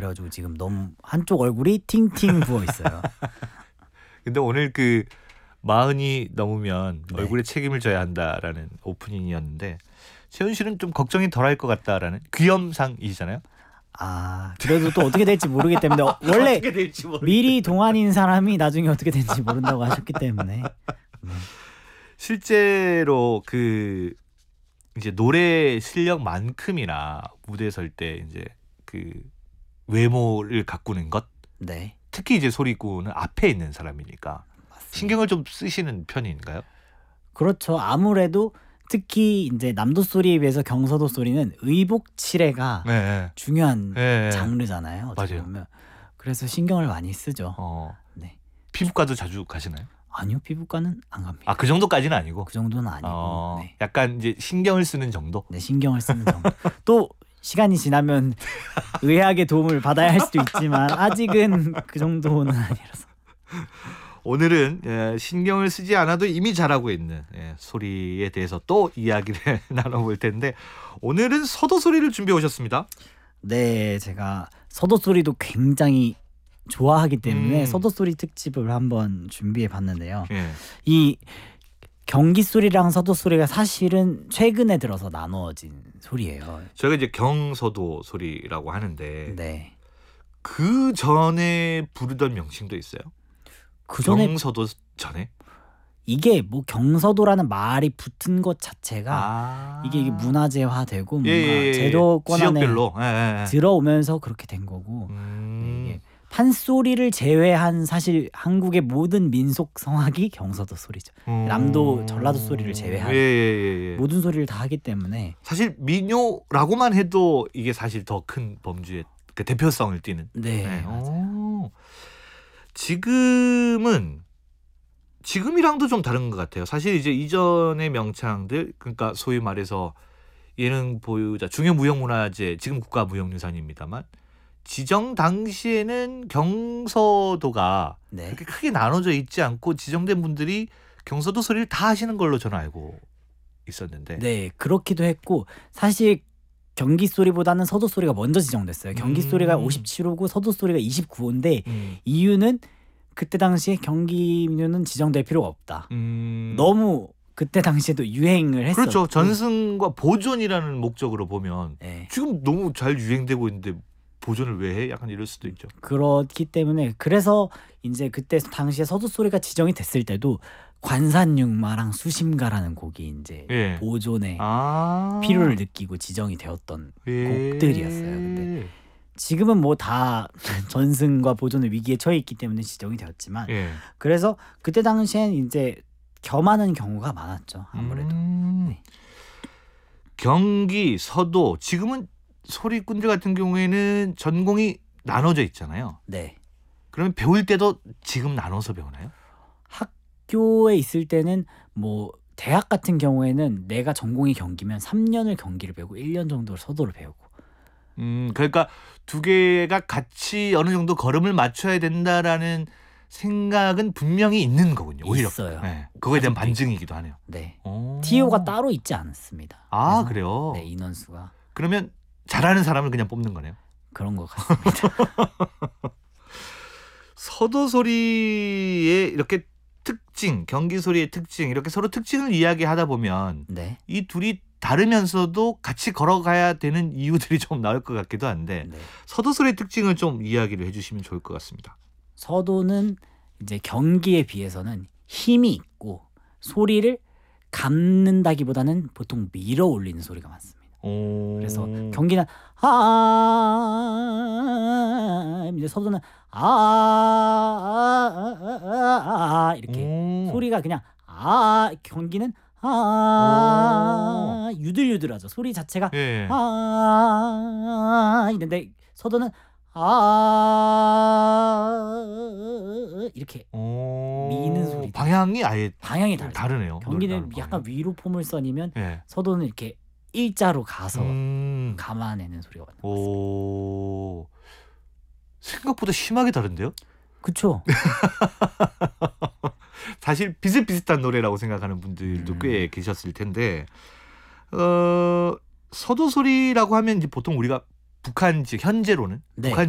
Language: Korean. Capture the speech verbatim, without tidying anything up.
그래가지고 지금 너무 한쪽 얼굴이 팅팅 부어 있어요. 근데 오늘 그 마흔이 넘으면 네. 얼굴에 책임을 져야 한다라는 오프닝이었는데 채훈 씨는 좀 걱정이 덜할 것 같다라는 귀염상이시잖아요. 아 그래도 또 어떻게 될지 모르기 때문에 원래 어떻게 될지 모르. 미리 동안인 사람이 나중에 어떻게 될지 모른다고 하셨기 때문에 네. 실제로 그 이제 노래 실력만큼이나 무대에 설 때 이제 그 외모를 가꾸는 것, 네. 특히 이제 소리꾼은 앞에 있는 사람이니까 맞습니다. 신경을 좀 쓰시는 편인가요? 그렇죠. 아무래도 특히 이제 남도 소리에 비해서 경서도 소리는 의복치레가 네, 네. 중요한 네. 장르잖아요. 어떻게 맞아요. 보면. 그래서 신경을 많이 쓰죠. 어, 네. 피부과도 자주 가시나요? 아니요, 피부과는 안 갑니다. 아, 그 정도까지는 아니고. 그 정도는 아니고. 어, 네. 약간 이제 신경을 쓰는 정도. 네, 신경을 쓰는 정도. 또 시간이 지나면 의학의 도움을 받아야 할 수도 있지만 아직은 그 정도는 아니라서. 오늘은 예, 신경을 쓰지 않아도 이미 잘하고 있는 예, 소리에 대해서 또 이야기를 나눠볼 텐데 오늘은 서도 소리를 준비해 오셨습니다. 네, 제가 서도 소리도 굉장히 좋아하기 때문에 음. 서도 소리 특집을 한번 준비해 봤는데요. 예. 이 경기 소리랑 서도 소리가 사실은 최근에 들어서 나누어진 소리예요. 저희가 이제 경서도 소리라고 하는데 네. 그 전에 부르던 명칭도 있어요. 그 전에 경서도 전에? 이게 뭐 경서도라는 말이 붙은 것 자체가 아. 이게, 이게 문화재화되고 뭔가 예, 예, 예. 제도권 안에 지역별로 예, 예, 예. 들어오면서 그렇게 된 거고 음. 이게 판소리를 제외한 사실 한국의 모든 민속 성악이 경서도 소리죠. 음. 남도 전라도 소리를 제외한 예, 예, 예, 예. 모든 소리를 다 하기 때문에 사실 민요라고만 해도 이게 사실 더 큰 범주의 그 대표성을 띠는. 네, 네. 맞아요. 오. 지금은 지금이랑도 좀 다른 것 같아요. 사실 이제 이전의 명창들 그러니까 소위 말해서 예능 보유자 중요무형문화재 지금 국가무형유산입니다만 지정 당시에는 경서도가 네. 그렇게 크게 나눠져 있지 않고 지정된 분들이 경서도 소리를 다 하시는 걸로 저는 알고 있었는데. 네, 그렇기도 했고 사실 경기 소리보다는 서도 소리가 먼저 지정됐어요. 경기 음. 소리가 오십칠 호고 서도 소리가 이십구 호인데 음. 이유는 그때 당시에 경기민요는 지정될 필요가 없다. 음. 너무 그때 당시에도 유행을 했었고. 그렇죠. 전승과 보존이라는 목적으로 보면 네. 지금 너무 잘 유행되고 있는데 보존을 왜 해? 약간 이럴 수도 있죠. 그렇기 때문에 그래서 이제 그때 당시에 서도 소리가 지정이 됐을 때도 관산육마랑 수심가라는 곡이 이제 예. 보존에 아. 필요를 느끼고 지정이 되었던 예. 곡들이었어요. 근데 지금은 뭐 다 전승과 보존의 위기에 처해 있기 때문에 지정이 되었지만 예. 그래서 그때 당시엔 이제 겸하는 경우가 많았죠. 아무래도. 음. 네. 경기, 서도 지금은 소리꾼들 같은 경우에는 전공이 나눠져 있잖아요. 네. 그러면 배울 때도 지금 나눠서 배우나요? 학교에 있을 때는 뭐 대학 같은 경우에는 내가 전공이 경기면 삼 년을 경기를 배우고 일 년 정도를 서도를 배우고. 음, 그러니까 두 개가 같이 어느 정도 걸음을 맞춰야 된다라는 생각은 분명히 있는 거군요. 오히려. 있어요. 네, 그거에 대한 아직도 반증이기도 하네요. 네. 오. 티오가 따로 있지 않습니다. 아, 그래서 그래요? 네, 인원수가 그러면 잘하는 사람을 그냥 뽑는 거네요. 그런 것 같습니다. 서도 소리의 이렇게 특징, 경기 소리의 특징 이렇게 서로 특징을 이야기하다 보면 네. 이 둘이 다르면서도 같이 걸어가야 되는 이유들이 좀 나올 것 같기도 한데 네. 서도 소리의 특징을 좀 이야기를 해주시면 좋을 것 같습니다. 서도는 이제 경기에 비해서는 힘이 있고 소리를 감는다기보다는 보통 밀어 올리는 소리가 많습니다. 오. 그래서 경기는 아 이제 서도는 아 이렇게 오. 소리가 그냥 아 경기는 아 유들유들하죠. 소리 자체가 예. 아 이런데 서도는 아 이렇게 오. 미는 소리. 방향이 아예 방향이 다르죠. 다르네요. 경기는 노래 약간 나오는 위로 포물선이면 방향이. 예. 서도는 이렇게 일자로 가서 음. 감아내는 소리가 많아요. 오. 생각보다 심하게 다른데요? 그쵸? 사실 비슷비슷한 노래라고 생각하는 분들도 음. 꽤 계셨을 텐데 어, 서도 소리라고 하면 이제 보통 우리가 북한 즉 현재로는 네. 북한